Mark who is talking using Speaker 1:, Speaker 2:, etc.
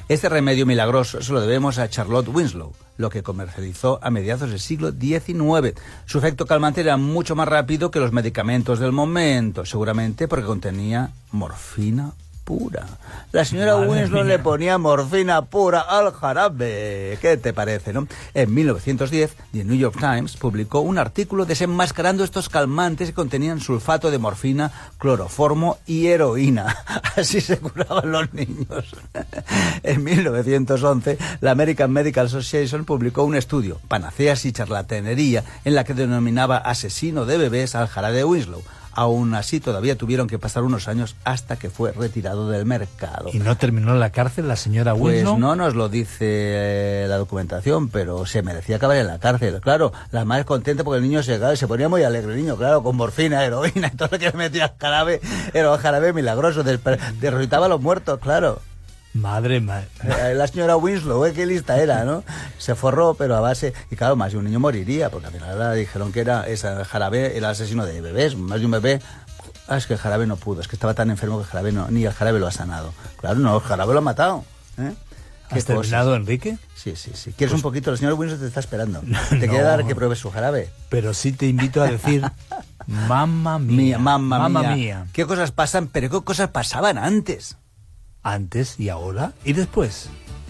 Speaker 1: Este remedio milagroso se lo debemos a Charlotte Winslow, lo que comercializó a mediados del siglo XIX. Su efecto calmante era mucho más rápido que los medicamentos del momento, seguramente porque contenía morfina pura. La señora Winslow le ponía morfina pura al jarabe. ¿Qué te parece, no? En 1910, The New York Times publicó un artículo desenmascarando estos calmantes que contenían sulfato de morfina, cloroformo y heroína. Así se curaban los niños. En 1911, la American Medical Association publicó un estudio, Panaceas y charlatanería, en la que denominaba asesino de bebés al jarabe de Winslow. Aún así, todavía tuvieron que pasar unos años hasta que fue retirado del mercado.
Speaker 2: ¿Y no terminó en la cárcel la señora Winslow?
Speaker 1: Pues no nos lo dice la documentación, pero se merecía acabar en la cárcel. Claro, la madre contenta porque el niño se ponía muy alegre, el niño, claro, con morfina, heroína y todo lo que le metía jarabe, era un jarabe milagroso, derrotaba a los muertos, claro.
Speaker 2: Madre.
Speaker 1: La señora Winslow, qué lista era, ¿no? Se forró, pero a base... Y claro, más de un niño moriría, porque al final dijeron que ese jarabe era asesino de bebés, más de un bebé. Es que el jarabe no pudo, es que estaba tan enfermo que el jarabe ni el jarabe lo ha sanado. Claro, no, el jarabe lo ha matado.
Speaker 2: ¿Has terminado, Enrique?
Speaker 1: Sí. ¿Quieres un poquito? La señora Winslow te está esperando. Te quiere dar que pruebes su jarabe.
Speaker 2: Pero sí te invito a decir... Mamma mía.
Speaker 1: Mamma mía. ¿Qué cosas pasan? Pero ¿qué cosas pasaban antes?
Speaker 2: Antes y ahora y después.